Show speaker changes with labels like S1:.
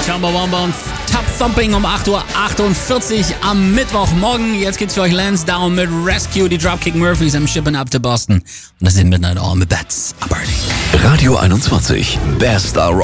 S1: Chumbawamba und Top Thumping um 8.48 Uhr am Mittwochmorgen. Jetzt geht's für euch Lansdowne mit Rescue, die Dropkick Murphys am Shipping Up to Boston. Und das sind Midnight All mit Bats.
S2: Radio 21, Best